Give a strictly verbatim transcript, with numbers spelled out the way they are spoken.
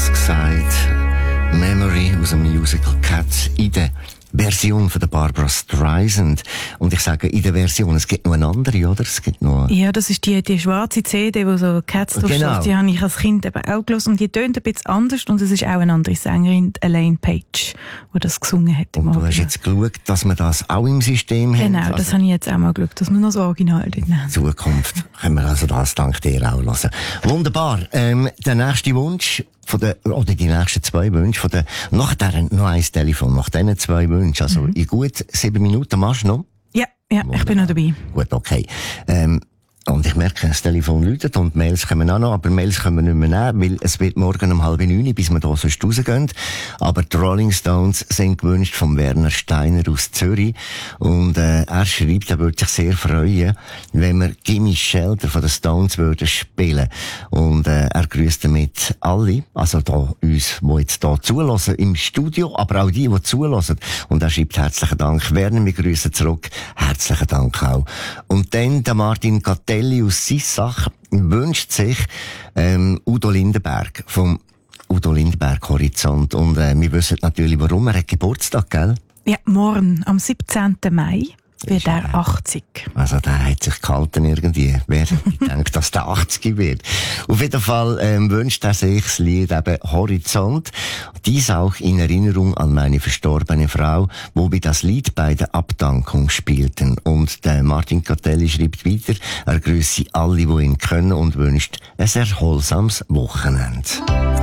das gesagt. Memory aus dem Musical Cats in der Version von der Barbra Streisand. Und ich sage, in der Version, es gibt noch eine andere, oder? Es gibt noch... Ja, das ist die, die schwarze C D, die so Cats drauf genau. steht. Die habe ich als Kind eben auch gelesen. Und die tönt ein bisschen anders. Und es ist auch eine andere Sängerin, Elaine Page, die das gesungen hat. Und du hast jetzt geschaut, dass wir das auch im System genau, haben? Genau, das also, habe ich jetzt auch mal geschaut, dass wir noch das Original drin haben. In Zukunft können wir also das dank dir auch hören. Wunderbar. Ähm, der nächste Wunsch von der, oder die nächsten zwei Wünsche von der, nach der, noch ein Telefon, nach diesen zwei Wünschen, also mhm. in gut sieben Minuten machst du noch? Ja, ja, Wunderbar. Ich bin noch dabei. Gut, okay. Ähm, und ich merke, das Telefon läutet und Mails kommen auch noch, aber Mails können wir nicht mehr nehmen, weil es wird morgen um halb neun, bis wir da sonst rausgehen. Aber die Rolling Stones sind gewünscht von Werner Steiner aus Zürich. Und äh, er schreibt, er würde sich sehr freuen, wenn wir Gimme Shelter von den Stones würden spielen. Und äh, er grüßt damit alle, also da uns, die jetzt da zulassen im Studio, aber auch die, die zulassen. Und er schreibt herzlichen Dank. Werner, wir grüßen zurück. Herzlichen Dank auch. Und dann der Martin Gattell aus Sissach wünscht sich ähm, Udo Lindenberg vom Udo Lindenberg Horizont. Und äh, wir wissen natürlich, warum. Er hat Geburtstag, gell? Ja, morgen, am siebzehnten Mai, wird er achtzig. Also der hat sich gehalten irgendwie. Wer denkt, dass der achtzig wird? Auf jeden Fall ähm, wünscht er sich das Lied eben Horizont. Dies auch in Erinnerung an meine verstorbene Frau, wo wir das Lied bei der Abdankung spielten. Und der Martin Catelli schreibt weiter, er grüße alle, die ihn können und wünscht ein erholsames Wochenende.